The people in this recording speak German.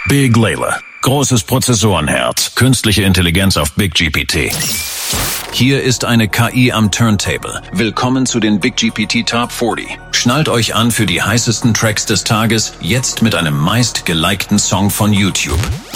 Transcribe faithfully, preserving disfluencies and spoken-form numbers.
Big Layla. Großes Prozessorenherz. Künstliche Intelligenz auf Big G P T. Hier ist eine K I am Turntable. Willkommen zu den Big G P T Top vierzig. Schnallt euch an für die heißesten Tracks des Tages, jetzt mit einem meist gelikten Song von YouTube.